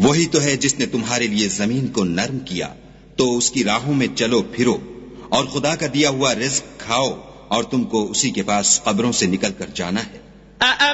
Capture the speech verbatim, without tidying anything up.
वही तो है जिसने तुम्हारे लिए जमीन को नर्म किया, तो उसकी राहों में चलो फिरो और खुदा का दिया हुआ रिज्क खाओ, और तुमको उसी के पास कब्रों से निकल कर जाना है।